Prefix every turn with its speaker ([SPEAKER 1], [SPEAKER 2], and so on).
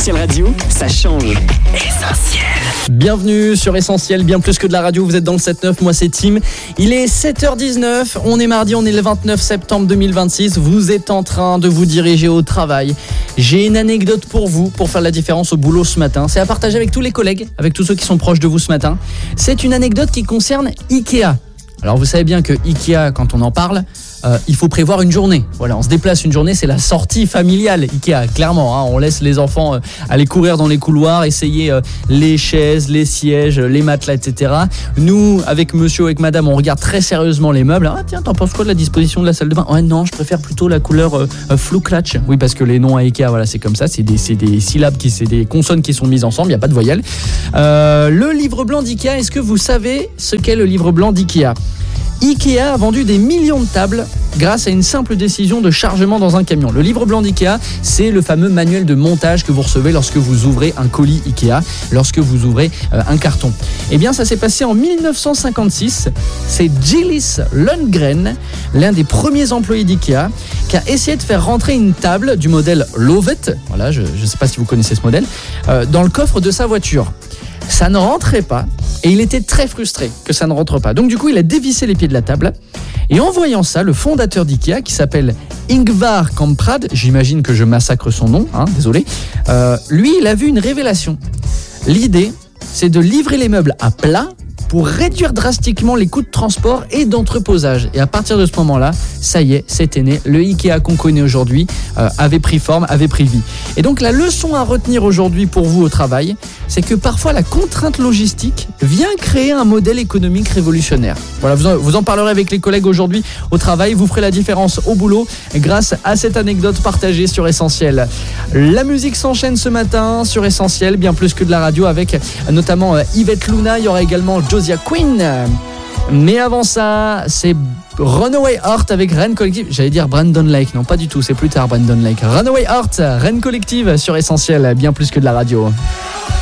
[SPEAKER 1] Essentiel Radio, ça change. Essentiel.
[SPEAKER 2] Bienvenue sur Essentiel, bien plus que de la radio, vous êtes dans le 7-9, moi c'est Tim. Il est 7h19, on est mardi, on est le 29 septembre 2026, vous êtes en train de vous diriger au travail. J'ai une anecdote pour vous, pour faire la différence au boulot ce matin. C'est à partager avec tous les collègues, avec tous ceux qui sont proches de vous ce matin. C'est une anecdote qui concerne Ikea. Alors vous savez bien que Ikea, quand on en parle, il faut prévoir une journée. Voilà, on se déplace une journée, c'est la sortie familiale Ikea, clairement. Hein, on laisse les enfants aller courir dans les couloirs, essayer les chaises, les sièges, les matelas, etc. Nous, avec monsieur, avec madame, on regarde très sérieusement les meubles. Ah tiens, t'en penses quoi de la disposition de la salle de bain ? Ouais non, je préfère plutôt la couleur Fluklatsch. Oui, parce que les noms à Ikea, voilà, c'est comme ça, c'est des syllabes, c'est des consonnes qui sont mises ensemble, il n'y a pas de voyelles. Le livre blanc d'Ikea, est-ce que vous savez ce qu'est le livre blanc d'Ikea ? Ikea a vendu des millions de tables grâce à une simple décision de chargement dans un camion. Le livre blanc d'Ikea, c'est le fameux manuel de montage que vous recevez lorsque vous ouvrez un colis Ikea, lorsque vous ouvrez un carton. Eh bien, ça s'est passé en 1956. C'est Gillis Lundgren, l'un des premiers employés d'Ikea, qui a essayé de faire rentrer une table du modèle Lovet, voilà, je ne sais pas si vous connaissez ce modèle, dans le coffre de sa voiture. Ça ne rentrait pas et il était très frustré que ça ne rentre pas. Donc du coup, il a dévissé les pieds de la table et en voyant ça, le fondateur d'Ikea, qui s'appelle Ingvar Kamprad, j'imagine que je massacre son nom, désolé, lui, il a vu une révélation. L'idée, c'est de livrer les meubles à plat pour réduire drastiquement les coûts de transport et d'entreposage. Et à partir de ce moment-là, ça y est, c'était né. Le Ikea qu'on connaît aujourd'hui avait pris forme, avait pris vie. Et donc la leçon à retenir aujourd'hui pour vous au travail, c'est que parfois la contrainte logistique vient créer un modèle économique révolutionnaire. Voilà, vous en parlerez avec les collègues aujourd'hui au travail. Vous ferez la différence au boulot grâce à cette anecdote partagée sur Essentiel. La musique s'enchaîne ce matin sur Essentiel, bien plus que de la radio, avec notamment Yvette Luna. Il y aura également Josia Quinn. Mais avant ça, c'est Runaway Heart avec Rennes Collective. J'allais dire Brandon Lake, non pas du tout, c'est plus tard Brandon Lake. Runaway Heart, Rennes Collective sur Essentiel, bien plus que de la radio.